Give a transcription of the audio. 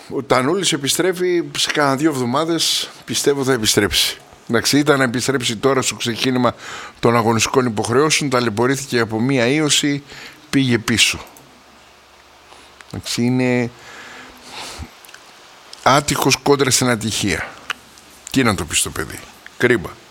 Ο Τανούλης επιστρέφει σε κάνα 2 εβδομάδες, πιστεύω θα επιστρέψει. Εντάξει, ήταν να επιστρέψει τώρα στο ξεκίνημα των αγωνιστικών υποχρεώσεων, ταλαιπωρήθηκε από μία ίωση, πήγε πίσω. Εντάξει, είναι άτυχος κόντρα στην ατυχία. Τι να το πει στο παιδί, κρίμα.